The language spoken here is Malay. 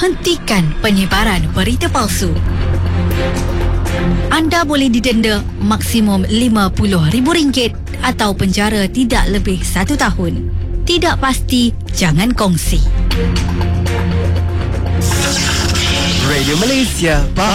hentikan penyebaran berita palsu. Anda boleh didenda maksimum RM50,000 atau penjara tidak lebih 1 tahun. Tidak pasti, jangan kongsi. Radio Malaysia.